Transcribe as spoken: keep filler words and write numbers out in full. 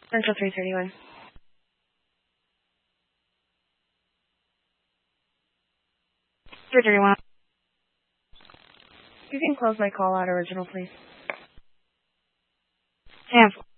Central three thirty-one. three thirty-one. You can close my call out original, please. Cancel.